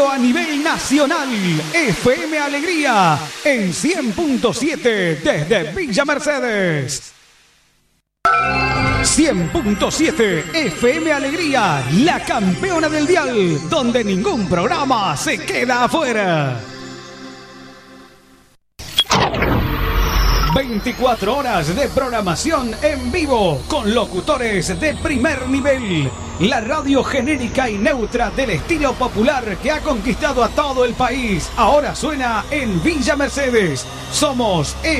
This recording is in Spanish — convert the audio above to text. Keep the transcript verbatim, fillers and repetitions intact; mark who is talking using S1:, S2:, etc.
S1: radio a nivel nacional. F M Alegría en cien punto siete desde Villa Mercedes. cien punto siete F M Alegría, la campeona del dial, donde ningún programa se queda afuera. veinticuatro horas de programación en vivo con locutores de primer nivel. La radio genérica y neutra del estilo popular que ha conquistado a todo el país. Ahora suena en Villa Mercedes. Somos